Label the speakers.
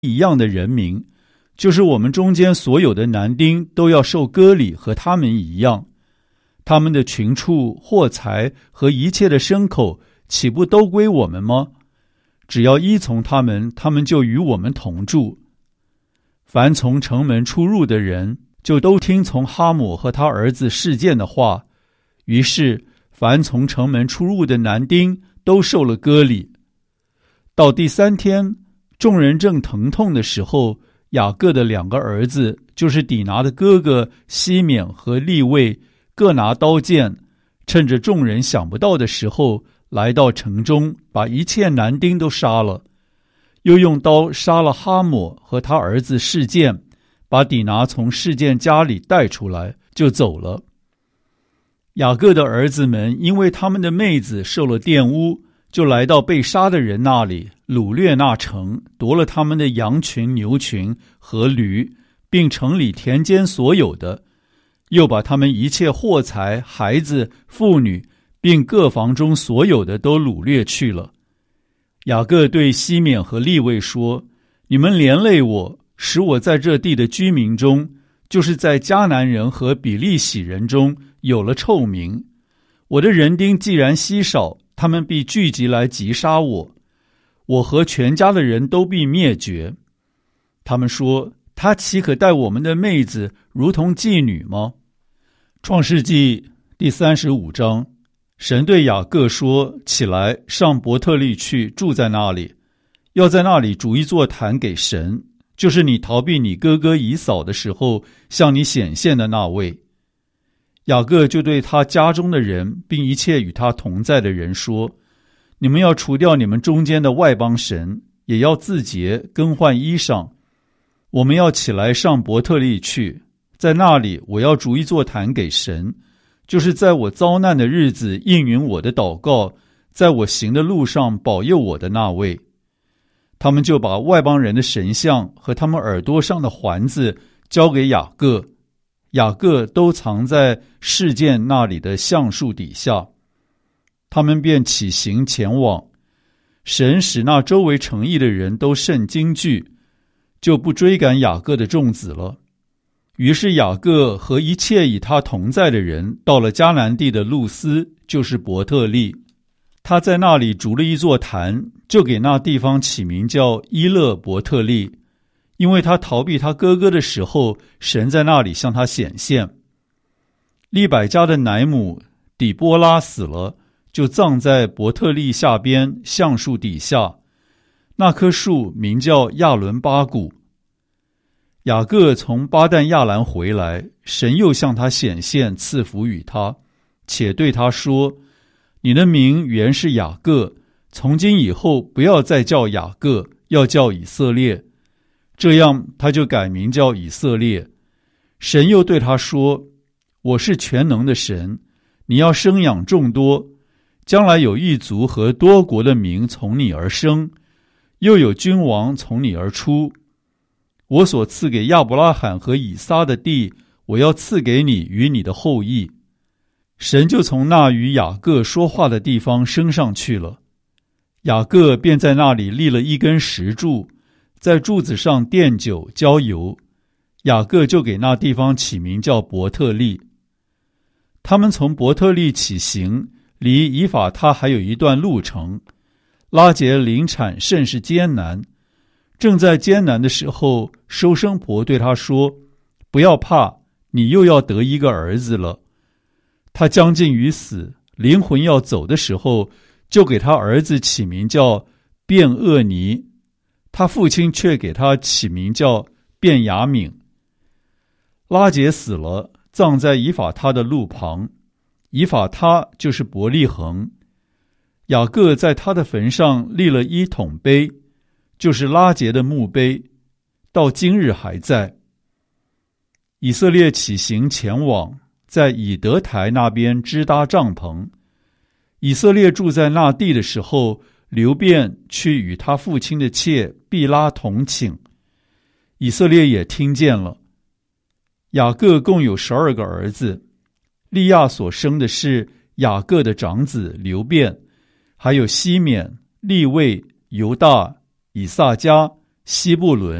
Speaker 1: 一样的人民，就是我们中间所有的男丁都要受割礼，和他们一样。他们的群畜、货财和一切的牲口，岂不都归我们吗？只要依从他们，他们就与我们同住。凡从城门出入的人，就都听从哈姆和他儿子示剑的话。于是，凡从城门出入的男丁都受了割礼。到第3天，众人正疼痛的时候，雅各的2个儿子，就是底拿的哥哥西缅和利未，各拿刀剑，趁着众人想不到的时候，来到城中，把一切男丁都杀了，又用刀杀了哈姆和他儿子示剑，把底拿从示剑家里带出来，就走了。雅各的儿子们因为他们的妹子受了玷污，就来到被杀的人那里，掳掠那城，夺了他们的羊群、牛群和驴，并城里田间所有的，又把他们一切货财、孩子、妇女，并各房中所有的都掳掠去了。雅各对西缅和利未说：你们连累我，使我在这地的居民中，就是在迦南人和比利洗人中有了臭名。我的人丁既然稀少，他们必聚集来击杀我，我和全家的人都必灭绝。他们说：他岂可待我们的妹子如同妓女吗？创世纪第35章，神对雅各说：起来，上伯特利去，住在那里，要在那里筑一座坛给神，就是你逃避你哥哥以扫的时候向你显现的那位。雅各就对他家中的人，并一切与他同在的人说：你们要除掉你们中间的外邦神，也要自洁，更换衣裳。我们要起来上伯特利去，在那里我要筑一座坛给神，就是在我遭难的日子应允我的祷告，在我行的路上保佑我的那位。他们就把外邦人的神像和他们耳朵上的环子交给雅各，雅各都藏在示剑那里的橡树底下。他们便起行前往。神使那周围城邑的人都甚惊惧，就不追赶雅各的众子了。于是雅各和一切与他同在的人到了迦南地的路斯，就是伯特利。他在那里筑了一座坛，就给那地方起名叫伊勒伯特利，因为他逃避他哥哥的时候，神在那里向他显现。利百加的奶母底波拉死了，就葬在伯特利下边橡树底下，那棵树名叫亚伦巴谷。雅各从巴旦亚兰回来，神又向他显现，赐福与他，且对他说：你的名原是雅各，从今以后不要再叫雅各，要叫以色列。这样他就改名叫以色列。神又对他说：我是全能的神，你要生养众多，将来有一族和多国的民从你而生，又有君王从你而出。我所赐给亚伯拉罕和以撒的地，我要赐给你与你的后裔。神就从那与雅各说话的地方升上去了。雅各便在那里立了一根石柱，在柱子上奠酒浇油。雅各就给那地方起名叫伯特利。他们从伯特利起行，离以法他还有一段路程。拉结临产甚是艰难，正在艰难的时候，收生婆对他说：不要怕，你又要得一个儿子了。他将近于死，灵魂要走的时候，就给他儿子起名叫便厄尼，他父亲却给他起名叫便雅悯。拉结死了，葬在以法他的路旁，以法他就是伯利恒。雅各在他的坟上立了一桶碑，就是拉结的墓碑，到今日还在。以色列起行前往，在以德台那边支搭帐篷。以色列住在那地的时候，流便去与他父亲的妾毕拉同寝，以色列也听见了。雅各共有12个儿子，利亚所生的是雅各的长子流便，还有西缅、利未、犹大、以萨迦、 西布伦